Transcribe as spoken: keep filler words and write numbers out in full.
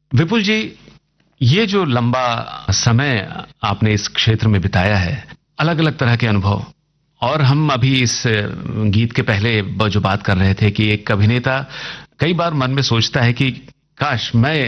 विपुल जी, ये जो लंबा समय आपने इस क्षेत्र में बिताया है, अलग अलग तरह के अनुभव, और हम अभी इस गीत के पहले ब- जो बात कर रहे थे कि एक अभिनेता कई बार मन में सोचता है कि काश मैं